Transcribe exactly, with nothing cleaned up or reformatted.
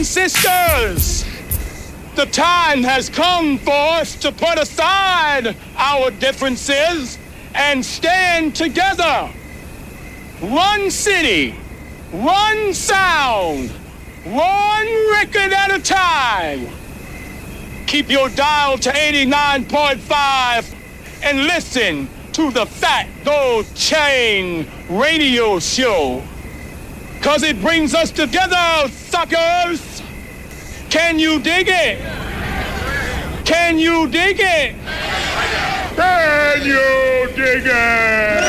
Sisters, the time has come for us to put aside our differences and stand together. One city, one sound, one record at a time. Keep your dial to eighty-nine point five and listen to the Fat Gold Chain radio show. Cause it brings us together, suckers. Can you dig it? Can you dig it? Can you dig it?